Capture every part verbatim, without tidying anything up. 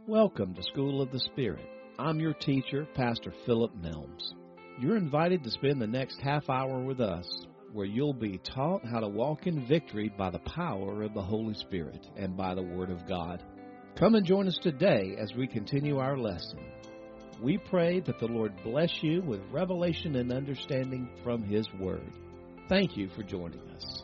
Welcome to School of the Spirit. I'm your teacher, Pastor Philip Nelms. You're invited to spend the next half hour with us, where you'll be taught how to walk in victory by the power of the Holy Spirit and by the Word of God. Come and join us today as we continue our lesson. We pray that the Lord bless you with revelation and understanding from His Word. Thank you for joining us.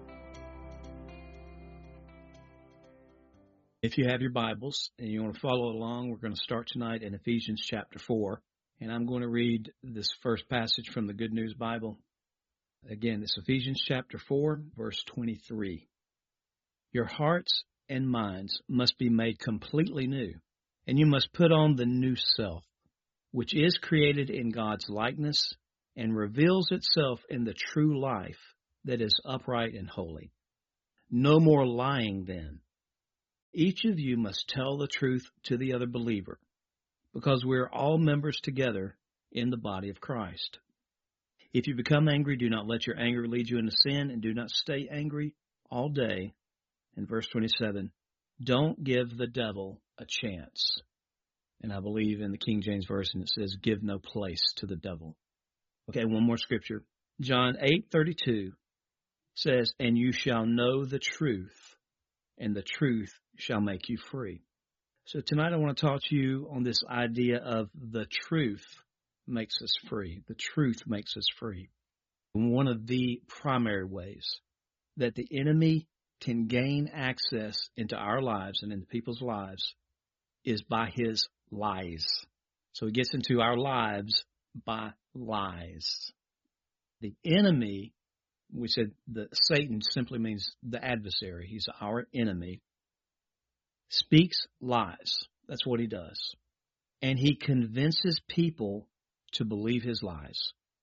If you have your Bibles and you want to follow along, we're going to start tonight in Ephesians chapter four. And I'm going to read this first passage from the Good News Bible. Again, it's Ephesians chapter four, verse twenty-three. Your hearts and minds must be made completely new, and you must put on the new self, which is created in God's likeness and reveals itself in the true life that is upright and holy. No more lying then. Each of you must tell the truth to the other believer, because we are all members together in the body of Christ. If you become angry, do not let your anger lead you into sin, and do not stay angry all day. And verse twenty-seven, don't give the devil a chance. And I believe in the King James Version it says, give no place to the devil. Okay, one more scripture. John eight thirty-two says, and you shall know the truth, and the truth shall make you free. So tonight I want to talk to you on this idea of the truth makes us free. The truth makes us free. One of the primary ways that the enemy can gain access into our lives and into people's lives is by his lies. So he gets into our lives by lies. The enemy, we said that Satan simply means the adversary. He's our enemy. Speaks lies. That's what he does. And he convinces people to believe his lies.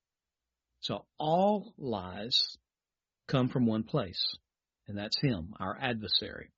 So all lies come from one place, and that's him, our adversary.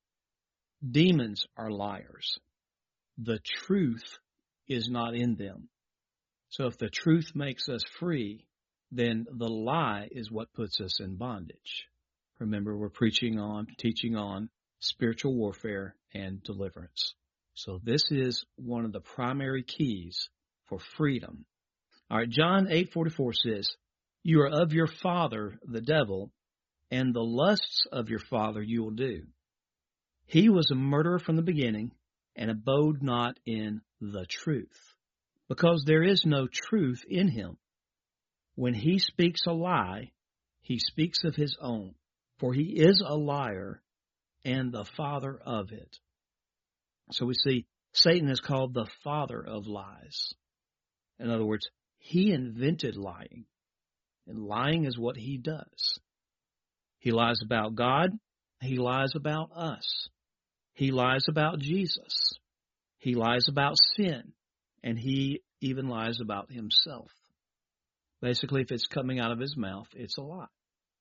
Demons are liars. The truth is not in them. So if the truth makes us free, then the lie is what puts us in bondage. Remember, we're preaching on, teaching on spiritual warfare and deliverance. So this is one of the primary keys for freedom. All right, John eight forty-four says, you are of your father, the devil, and the lusts of your father you will do. He was a murderer from the beginning and abode not in the truth, because there is no truth in him. When he speaks a lie, he speaks of his own, for he is a liar and the father of it. So we see Satan is called the father of lies. In other words, he invented lying, and lying is what he does. He lies about God. He lies about us. He lies about Jesus. He lies about sin, and he even lies about himself. Basically, if it's coming out of his mouth, it's a lie.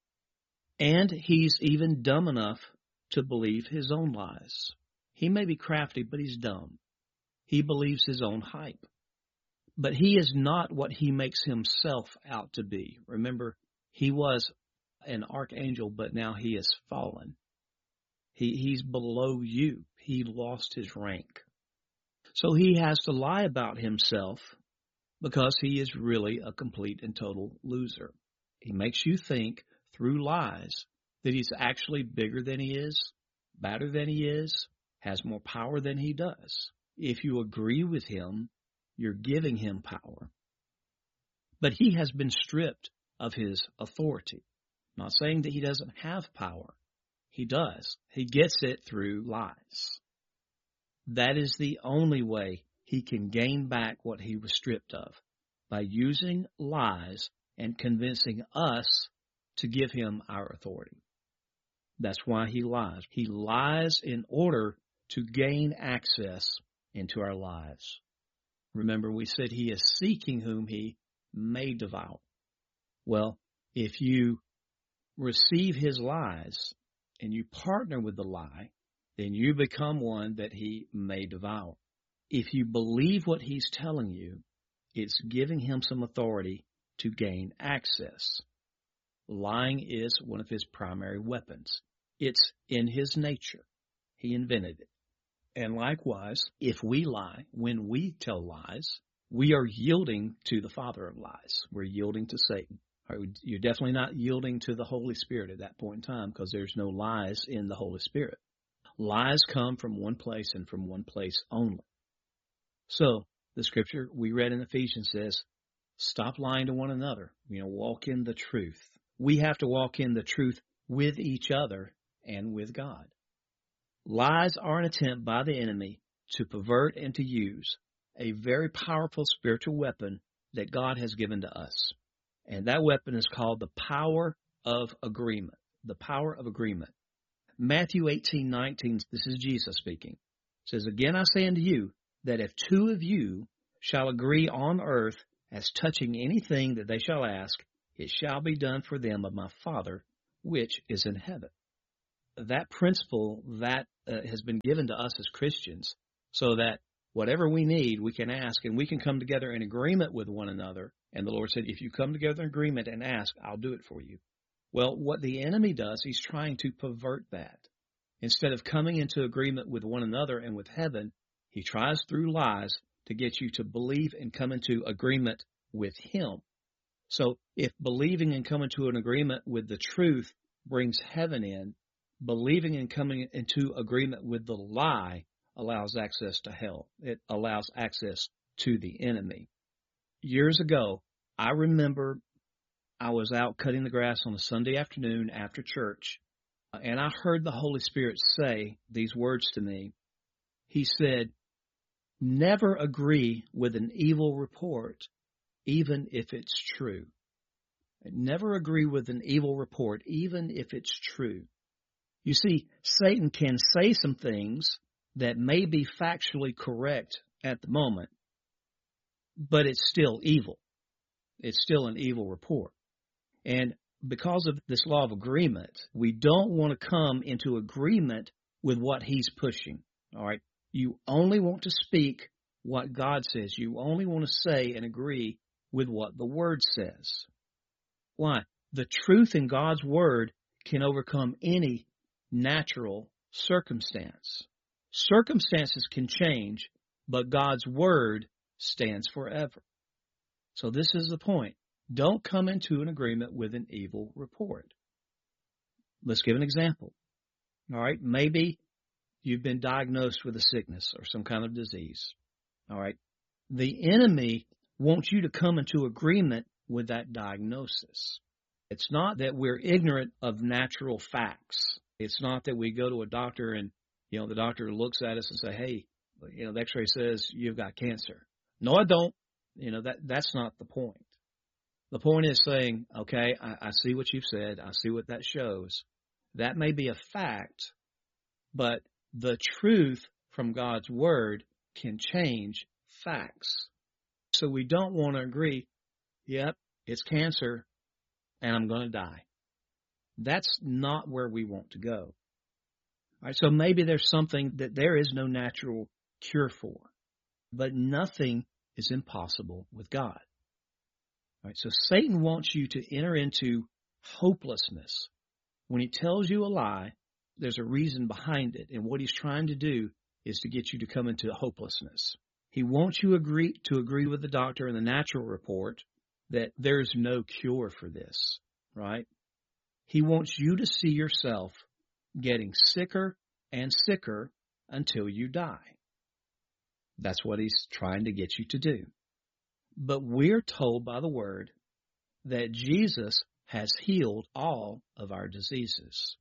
And he's even dumb enough to believe his own lies. He may be crafty, but he's dumb. He believes his own hype. But he is not what he makes himself out to be. Remember, he was an archangel, but now he is fallen. He, he's below you. He lost his rank. So he has to lie about himself because he is really a complete and total loser. He makes you think through lies that he's actually bigger than he is, better than he is, has more power than he does. If you agree with him, you're giving him power. But he has been stripped of his authority. I'm not saying that he doesn't have power. He does. He gets it through lies. That is the only way he can gain back what he was stripped of, by using lies and convincing us to give him our authority. That's why he lies. He lies in order to gain access into our lives. Remember, we said he is seeking whom he may devour. Well, if you receive his lies and you partner with the lie, then you become one that he may devour. If you believe what he's telling you, it's giving him some authority to gain access. Lying is one of his primary weapons. It's in his nature. He invented it. And likewise, if we lie, when we tell lies, we are yielding to the father of lies. We're yielding to Satan. You're definitely not yielding to the Holy Spirit at that point in time, because there's no lies in the Holy Spirit. Lies come from one place and from one place only. So the scripture we read in Ephesians says, stop lying to one another. You know, walk in the truth. We have to walk in the truth with each other and with God. Lies are an attempt by the enemy to pervert and to use a very powerful spiritual weapon that God has given to us. And that weapon is called the power of agreement. The power of agreement. Matthew eighteen nineteen, this is Jesus speaking, says, again I say unto you, that if two of you shall agree on earth as touching anything that they shall ask, it shall be done for them of my Father which is in heaven. That principle that uh, has been given to us as Christians, so that whatever we need, we can ask, and we can come together in agreement with one another. And the Lord said, if you come together in agreement and ask, I'll do it for you. Well, what the enemy does, he's trying to pervert that. Instead of coming into agreement with one another and with heaven, he tries through lies to get you to believe and come into agreement with him. So if believing and coming to an agreement with the truth brings heaven in, believing and coming into agreement with the lie allows access to hell. It allows access to the enemy. Years ago, I remember I was out cutting the grass on a Sunday afternoon after church, and I heard the Holy Spirit say these words to me. He said, never agree with an evil report, even if it's true. Never agree with an evil report, even if it's true. You see, Satan can say some things that may be factually correct at the moment, but it's still evil. It's still an evil report. And because of this law of agreement, we don't want to come into agreement with what he's pushing. All right. You only want to speak what God says. You only want to say and agree with what the Word says. Why? The truth in God's Word can overcome any natural circumstance. Circumstances can change, but God's Word stands forever. So this is the point. Don't come into an agreement with an evil report. Let's give an example. All right, maybe you've been diagnosed with a sickness or some kind of disease. All right, the enemy wants you to come into agreement with that diagnosis. It's not that we're ignorant of natural facts. It's not that we go to a doctor and, you know, the doctor looks at us and say, hey, you know, the x-ray says you've got cancer. No, I don't. You know, that that's not the point. The point is saying, okay, I, I see what you've said. I see what that shows. That may be a fact, but the truth from God's Word can change facts. So we don't want to agree, yep, it's cancer, and I'm going to die. That's not where we want to go. All right, so maybe there's something that there is no natural cure for, but nothing is impossible with God. All right, so Satan wants you to enter into hopelessness. When he tells you a lie, there's a reason behind it, and what he's trying to do is to get you to come into hopelessness. He wants you agree to agree with the doctor in the natural report that there's no cure for this, right? He wants you to see yourself getting sicker and sicker until you die. That's what he's trying to get you to do. But we're told by the Word that Jesus has healed all of our diseases.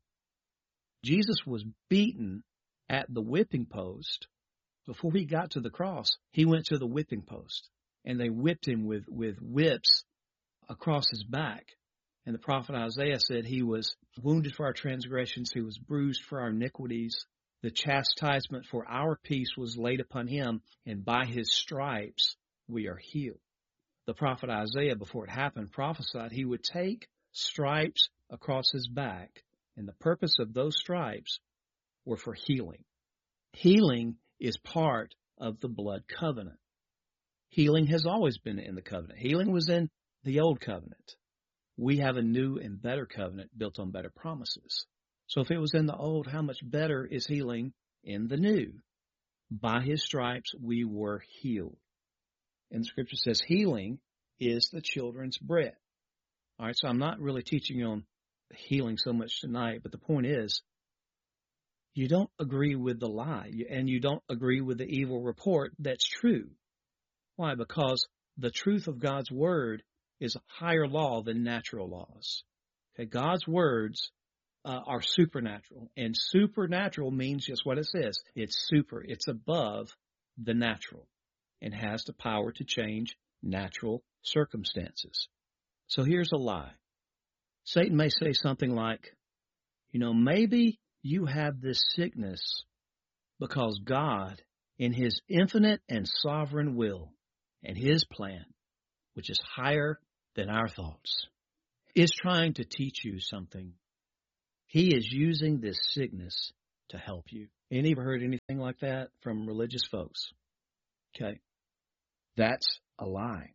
Jesus was beaten at the whipping post. Before he got to the cross, he went to the whipping post, and they whipped him with, with whips across his back. And the prophet Isaiah said he was wounded for our transgressions, he was bruised for our iniquities. The chastisement for our peace was laid upon him, and by his stripes we are healed. The prophet Isaiah, before it happened, prophesied he would take stripes across his back, and the purpose of those stripes were for healing. Healing is part of the blood covenant. Healing has always been in the covenant. Healing was in the old covenant. We have a new and better covenant built on better promises. So if it was in the old, how much better is healing in the new? By his stripes we were healed. And the scripture says healing is the children's bread. All right, so I'm not really teaching on healing so much tonight, but the point is, you don't agree with the lie, and you don't agree with the evil report that's true. Why? Because the truth of God's word is a higher law than natural laws. Okay, God's words uh, are supernatural, and supernatural means just what it says. It's super. It's above the natural and has the power to change natural circumstances. So here's a lie. Satan may say something like, you know, maybe you have this sickness because God, in his infinite and sovereign will and his plan, which is higher than our thoughts, is trying to teach you something. He is using this sickness to help you. Any ever heard anything like that from religious folks? Okay. That's a lie.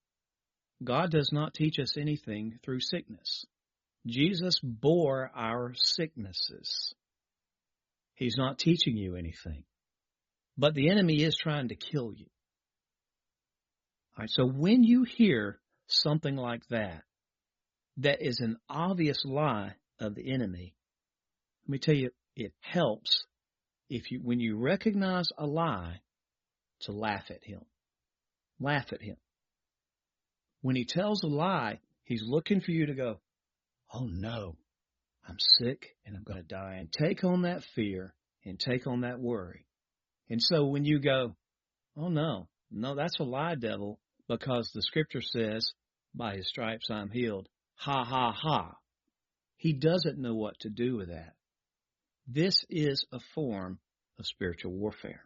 God does not teach us anything through sickness. Jesus bore our sicknesses. He's not teaching you anything. But the enemy is trying to kill you. All right, so when you hear something like that, that is an obvious lie of the enemy, let me tell you, it helps if you, when you recognize a lie, to laugh at him. Laugh at him. When he tells a lie, he's looking for you to go, oh no, I'm sick and I'm going to die. And take on that fear and take on that worry. And so when you go, oh no, no, that's a lie, devil, because the scripture says, by his stripes I'm healed. Ha, ha, ha. He doesn't know what to do with that. This is a form of spiritual warfare.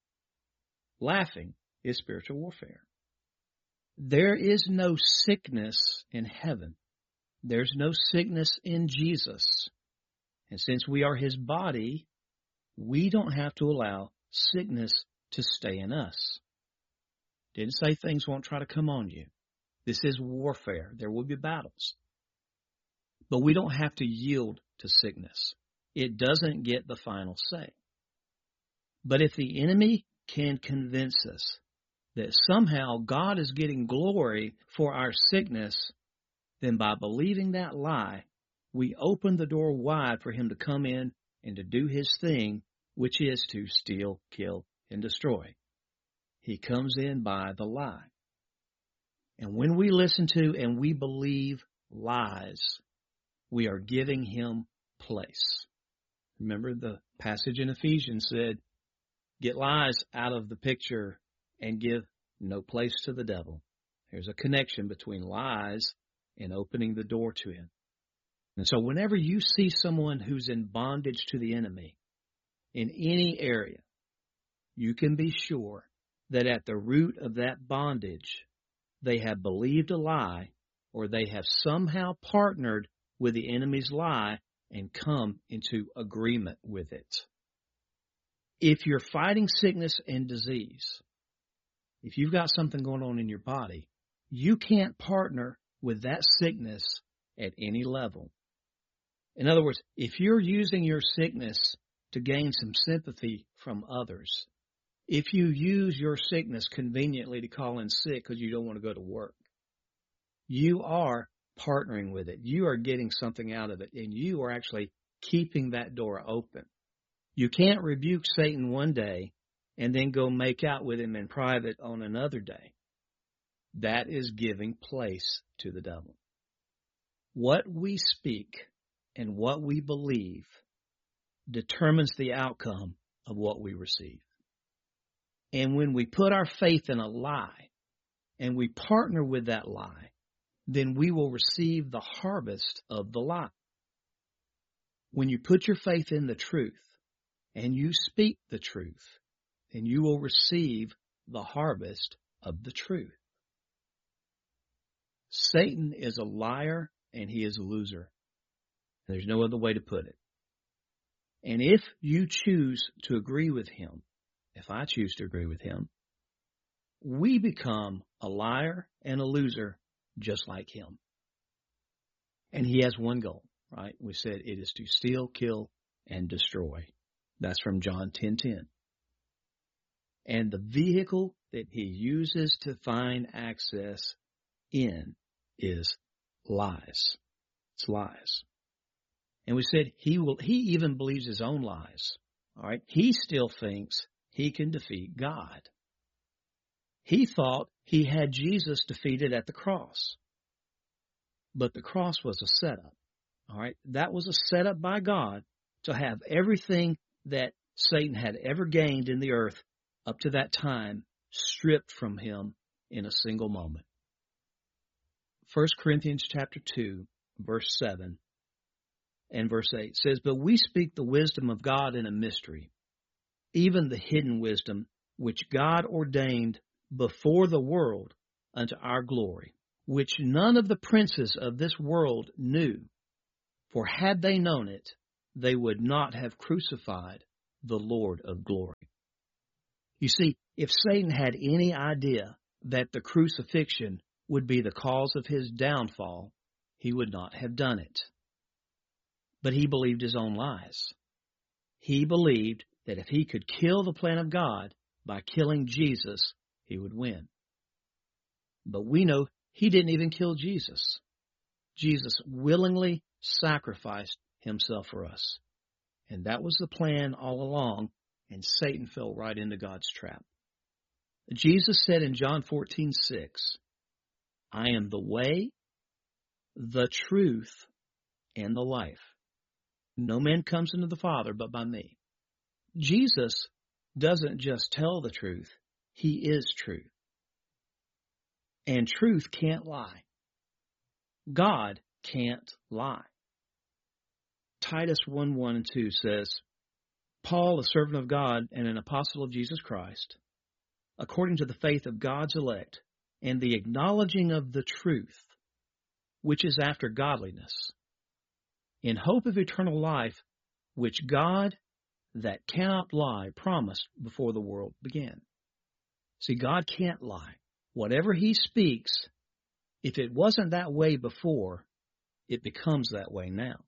Laughing is spiritual warfare. There is no sickness in heaven. There's no sickness in Jesus. And since we are his body, we don't have to allow sickness to stay in us. Didn't say things won't try to come on you. This is warfare. There will be battles. But we don't have to yield to sickness. It doesn't get the final say. But if the enemy can convince us that somehow God is getting glory for our sickness, then by believing that lie, we open the door wide for him to come in and to do his thing, which is to steal, kill, and destroy. He comes in by the lie. And when we listen to and we believe lies, we are giving him place. Remember the passage in Ephesians said, get lies out of the picture and give no place to the devil. There's a connection between lies and opening the door to him. And so whenever you see someone who's in bondage to the enemy in any area, you can be sure that at the root of that bondage, they have believed a lie, or they have somehow partnered with the enemy's lie and come into agreement with it. If you're fighting sickness and disease, if you've got something going on in your body, you can't partner with that sickness at any level. In other words, if you're using your sickness to gain some sympathy from others, if you use your sickness conveniently to call in sick because you don't want to go to work, you are partnering with it. You are getting something out of it, and you are actually keeping that door open. You can't rebuke Satan one day and then go make out with him in private on another day. That is giving place to the devil. What we speak and what we believe determines the outcome of what we receive. And when we put our faith in a lie and we partner with that lie, then we will receive the harvest of the lie. When you put your faith in the truth and you speak the truth, then you will receive the harvest of the truth. Satan is a liar and he is a loser. There's no other way to put it. And if you choose to agree with him, if I choose to agree with him, we become a liar and a loser just like him. And he has one goal, right? We said it is to steal, kill, and destroy. That's from John ten ten. And the vehicle that he uses to find access in is lies. It's lies. And we said he will, he even believes his own lies. All right. He still thinks he can defeat God. He thought he had Jesus defeated at the cross. But the cross was a setup. All right. That was a setup by God to have everything that Satan had ever gained in the earth up to that time stripped from him in a single moment. First Corinthians chapter two, verse seven and verse eight says, "But we speak the wisdom of God in a mystery, even the hidden wisdom which God ordained before the world unto our glory, which none of the princes of this world knew. For had they known it, they would not have crucified the Lord of glory." You see, if Satan had any idea that the crucifixion would be the cause of his downfall, he would not have done it. But he believed his own lies. He believed that if he could kill the plan of God by killing Jesus, he would win. But we know he didn't even kill Jesus. Jesus willingly sacrificed himself for us. And that was the plan all along, and Satan fell right into God's trap. Jesus said in John fourteen six, "I am the way, the truth, and the life. No man comes into the Father but by me." Jesus doesn't just tell the truth, he is truth. And truth can't lie. God can't lie. Titus one, one and two says, "Paul, a servant of God and an apostle of Jesus Christ, according to the faith of God's elect and the acknowledging of the truth, which is after godliness, in hope of eternal life, which God that cannot lie promised before the world began." See, God can't lie. Whatever he speaks, if it wasn't that way before, it becomes that way now.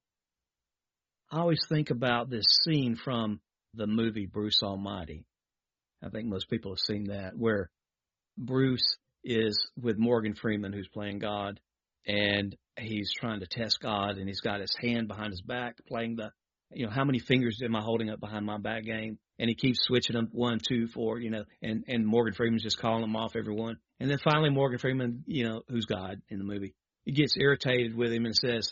I always think about this scene from the movie Bruce Almighty. I think most people have seen that, where Bruce is with Morgan Freeman, who's playing God, and he's trying to test God, and he's got his hand behind his back playing the, you know, how many fingers am I holding up behind my back game? And he keeps switching them, one, two, four, you know, and, and Morgan Freeman's just calling them off, every one. And then finally Morgan Freeman, you know, who's God in the movie, he gets irritated with him and says,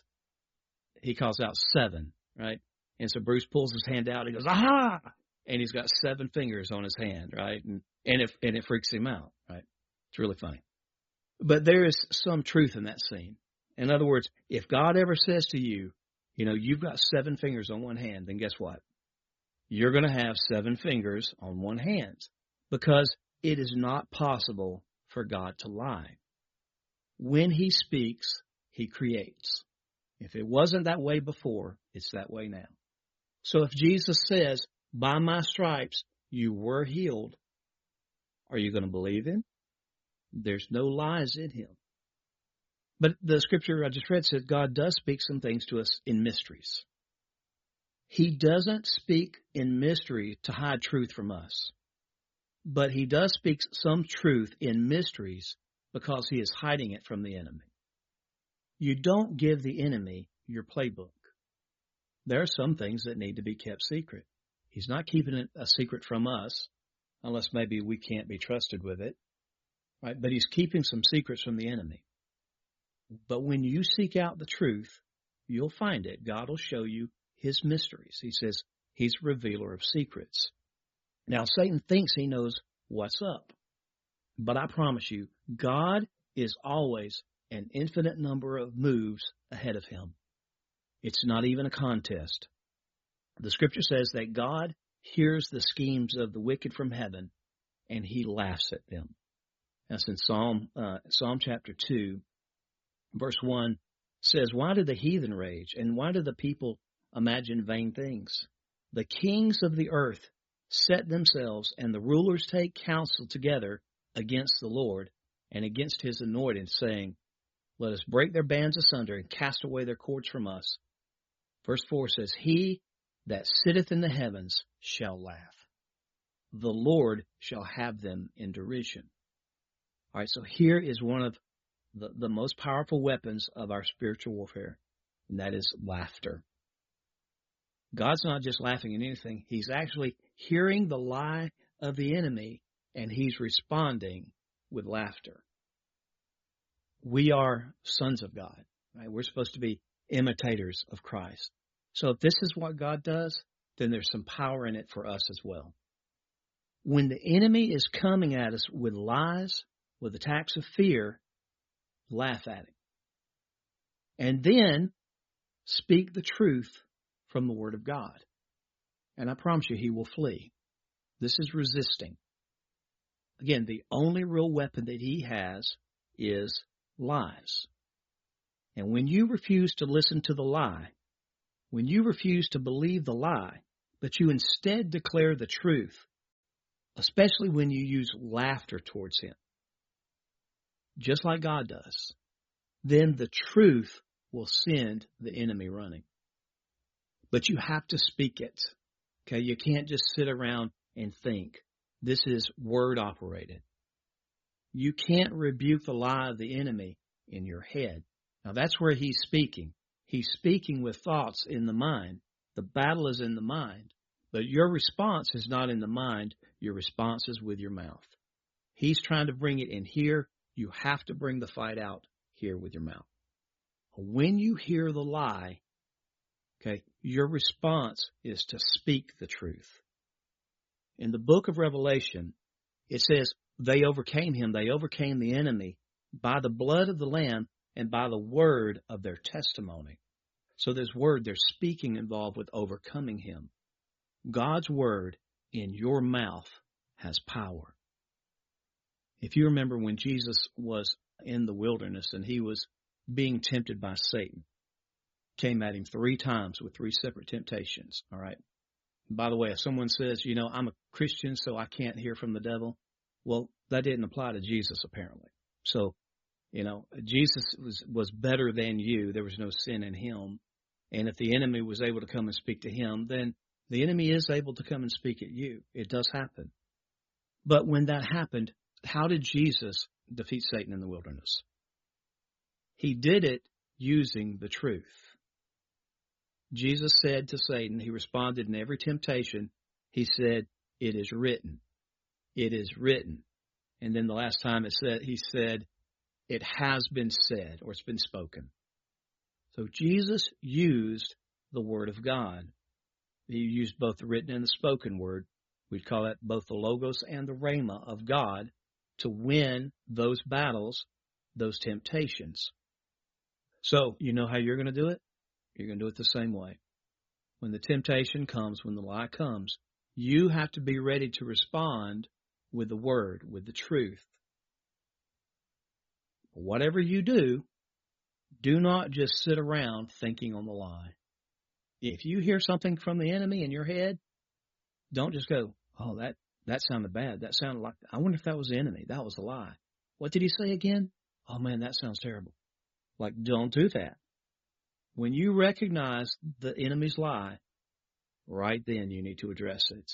he calls out seven, right? And so Bruce pulls his hand out, and he goes, "Aha!" And he's got seven fingers on his hand, right? And, and it, and it freaks him out, right? It's really funny. But there is some truth in that scene. In other words, if God ever says to you, you know, you've got seven fingers on one hand, then guess what? You're going to have seven fingers on one hand, because it is not possible for God to lie. When he speaks, he creates. If it wasn't that way before, it's that way now. So if Jesus says, "By my stripes you were healed," are you going to believe him? There's no lies in him. But the scripture I just read said God does speak some things to us in mysteries. He doesn't speak in mystery to hide truth from us. But he does speak some truth in mysteries because he is hiding it from the enemy. You don't give the enemy your playbook. There are some things that need to be kept secret. He's not keeping it a secret from us, unless maybe we can't be trusted with it, right? But he's keeping some secrets from the enemy. But when you seek out the truth, you'll find it. God will show you his mysteries. He says he's a revealer of secrets. Now, Satan thinks he knows what's up. But I promise you, God is always an infinite number of moves ahead of him. It's not even a contest. The scripture says that God hears the schemes of the wicked from heaven, and he laughs at them. That's in Psalm, uh, Psalm chapter two, verse one says, "Why do the heathen rage, and why do the people imagine vain things? The kings of the earth set themselves, and the rulers take counsel together against the Lord and against his anointed, saying, Let us break their bands asunder and cast away their cords from us." Verse four says, "He that sitteth in the heavens shall laugh." the Lord shall have them in derision. All right, so here is one of the, the most powerful weapons of our spiritual warfare, and that is laughter. God's not just laughing at anything. He's actually hearing the lie of the enemy, and he's responding with laughter. We are sons of God, right? We're supposed to be imitators of Christ. So if this is what God does, then there's some power in it for us as well. When the enemy is coming at us with lies, with attacks of fear, laugh at him. And then speak the truth from the Word of God. And I promise you, he will flee. This is resisting. Again, the only real weapon that he has is lies. And when you refuse to listen to the lie, when you refuse to believe the lie, but you instead declare the truth, especially when you use laughter towards him, just like God does, then the truth will send the enemy running. But you have to speak it. Okay, you can't just sit around and think. This is word operated. You can't rebuke the lie of the enemy in your head. Now that's where he's speaking. He's speaking with thoughts in the mind. The battle is in the mind. But your response is not in the mind. Your response is with your mouth. He's trying to bring it in here. You have to bring the fight out here with your mouth. When you hear the lie, okay, your response is to speak the truth. In the book of Revelation, it says they overcame him. They overcame the enemy by the blood of the Lamb and by the word of their testimony. So this word, there's speaking involved with overcoming him. God's word in your mouth has power. If you remember when Jesus was in the wilderness and he was being tempted by Satan, came at him three times with three separate temptations. All right. By the way, if someone says, you know, I'm a Christian, so I can't hear from the devil. Well, that didn't apply to Jesus, apparently. So, you know, Jesus was, was better than you. There was no sin in him. And if the enemy was able to come and speak to him, then the enemy is able to come and speak at you. It does happen. But when that happened, how did Jesus defeat Satan in the wilderness? He did it using the truth. Jesus said to Satan, he responded in every temptation, he said, it is written. It is written. And then the last time it said, he said, it has been said, or it's been spoken. So Jesus used the word of God. He used both the written and the spoken word. We'd call that both the logos and the rhema of God to win those battles, those temptations. So you know how you're going to do it? You're going to do it the same way. When the temptation comes, when the lie comes, you have to be ready to respond with the word, with the truth. Whatever you do, do not just sit around thinking on the lie. If you hear something from the enemy in your head, don't just go, oh, that, that sounded bad. That sounded like, I wonder if that was the enemy. That was a lie. What did he say again? Oh, man, that sounds terrible. Like, don't do that. When you recognize the enemy's lie, right then you need to address it.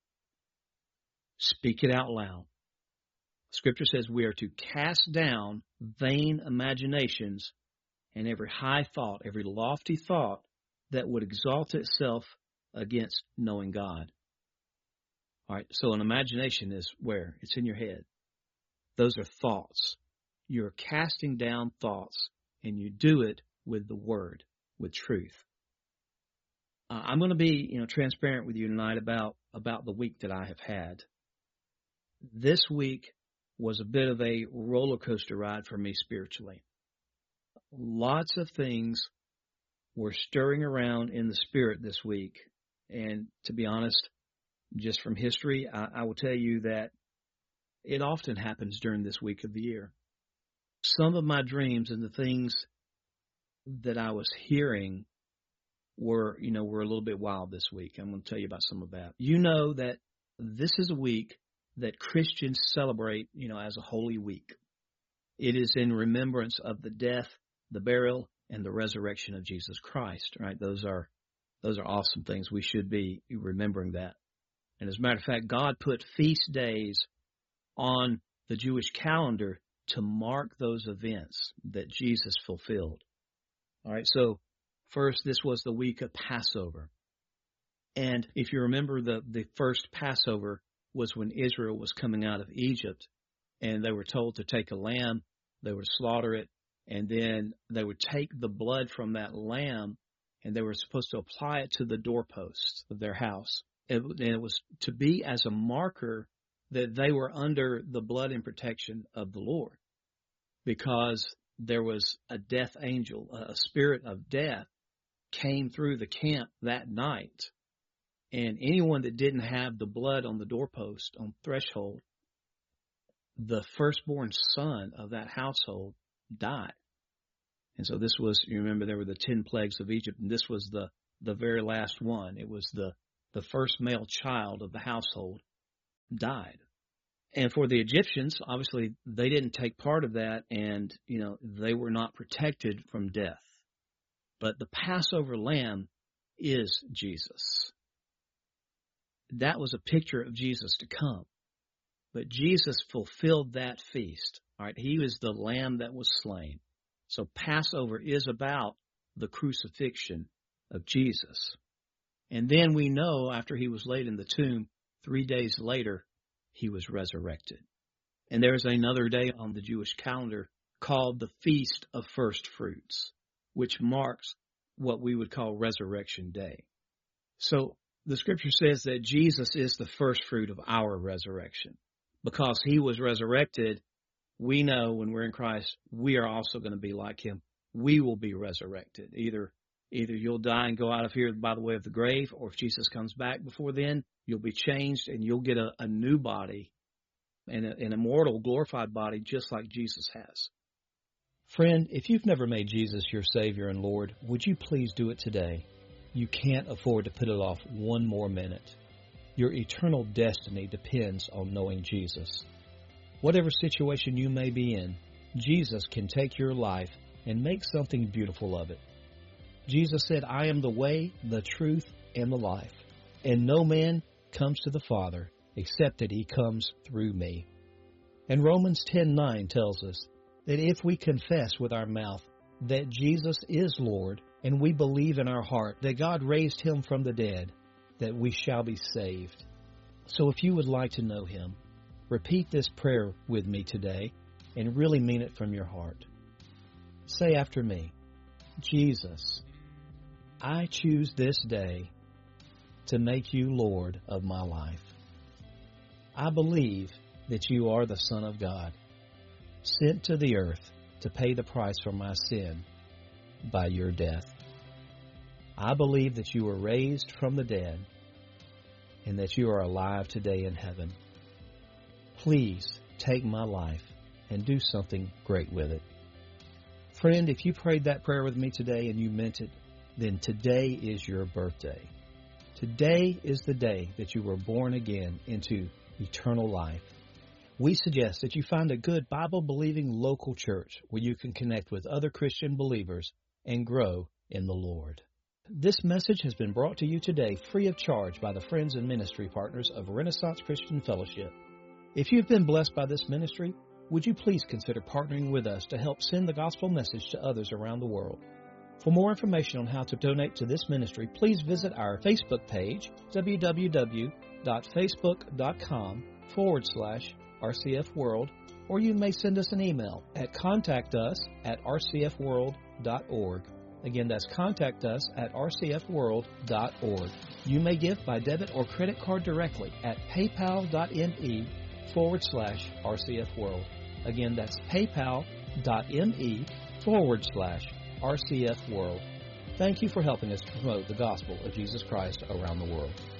Speak it out loud. Scripture says we are to cast down vain imaginations and every high thought, every lofty thought that would exalt itself against knowing God. All right, so an imagination is where? It's in your head. Those are thoughts. You're casting down thoughts, and you do it with the Word, with truth. Uh, I'm going to be, you know, transparent with you tonight about, about the week that I have had. This week was a bit of a roller coaster ride for me spiritually. Lots of things were stirring around in the spirit this week. And to be honest, just from history, I, I will tell you that it often happens during this week of the year. Some of my dreams and the things that I was hearing were, you know, were a little bit wild this week. I'm going to tell you about some of that. You know that this is a week that Christians celebrate, you know, as a holy week. It is in remembrance of the death, the burial, and the resurrection of Jesus Christ, right? Those are, those are awesome things. We should be remembering that. And as a matter of fact, God put feast days on the Jewish calendar to mark those events that Jesus fulfilled. All right, so first, this was the week of Passover. And if you remember, the, the first Passover was when Israel was coming out of Egypt, and they were told to take a lamb, they would slaughter it, and then they would take the blood from that lamb, and they were supposed to apply it to the doorposts of their house. It, and it was to be as a marker that they were under the blood and protection of the Lord, because there was a death angel, a spirit of death came through the camp that night. And anyone that didn't have the blood on the doorpost, on threshold, the firstborn son of that household died. And so this was, you remember, there were the ten plagues of Egypt, and this was the, the very last one. It was the, the first male child of the household died. And for the Egyptians, obviously, they didn't take part of that, and, you know, they were not protected from death. But the Passover lamb is Jesus. That was a picture of Jesus to come. But Jesus fulfilled that feast. All right, he was the lamb that was slain. So Passover is about the crucifixion of Jesus. And then we know after he was laid in the tomb, three days later, he was resurrected. And there's another day on the Jewish calendar called the Feast of First Fruits, which marks what we would call Resurrection Day. So the scripture says that Jesus is the first fruit of our resurrection. Because he was resurrected, we know when we're in Christ, we are also going to be like him. We will be resurrected. Either either you'll die and go out of here by the way of the grave, or if Jesus comes back before then, you'll be changed and you'll get a, a new body, and a, an immortal, glorified body just like Jesus has. Friend, if you've never made Jesus your Savior and Lord, would you please do it today? You can't afford to put it off one more minute. Your eternal destiny depends on knowing Jesus. Whatever situation you may be in, Jesus can take your life and make something beautiful of it. Jesus said, I am the way, the truth, and the life, and no man comes to the Father except that he comes through me. And Romans ten nine tells us that if we confess with our mouth that Jesus is Lord, and we believe in our heart that God raised him from the dead, that we shall be saved. So if you would like to know him, repeat this prayer with me today and really mean it from your heart. Say after me, Jesus, I choose this day to make you Lord of my life. I believe that you are the Son of God, sent to the earth to pay the price for my sin by your death. I believe that you were raised from the dead and that you are alive today in heaven. Please take my life and do something great with it. Friend, if you prayed that prayer with me today and you meant it, then today is your birthday. Today is the day that you were born again into eternal life. We suggest that you find a good Bible-believing local church where you can connect with other Christian believers and grow in the Lord. This message has been brought to you today free of charge by the friends and ministry partners of Renaissance Christian Fellowship. If you've been blessed by this ministry, would you please consider partnering with us to help send the gospel message to others around the world? For more information on how to donate to this ministry, please visit our Facebook page, www.facebook.com forward slash RCF World, or you may send us an email at contact us at rcfworld.org. Again, that's contact us at rcfworld dot org. You may give by debit or credit card directly at paypal.me forward slash rcfworld. Again, that's paypal.me forward slash rcfworld. Thank you for helping us promote the gospel of Jesus Christ around the world.